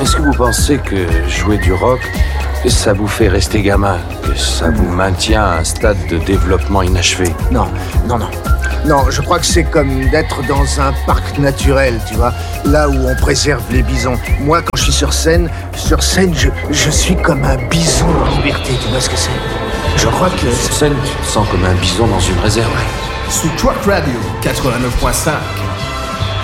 Est-ce que vous pensez que jouer du rock, ça vous fait rester gamin, que ça vous maintient à un stade de développement inachevé? Non, je crois que c'est comme d'être dans un parc naturel, tu vois, là où on préserve les bisons. Moi, quand je suis sur scène, je suis comme un bison en liberté, tu vois ce que c'est? Je crois que... Sur scène, tu te sens comme un bison dans une réserve. Sous Truck Radio 89.5.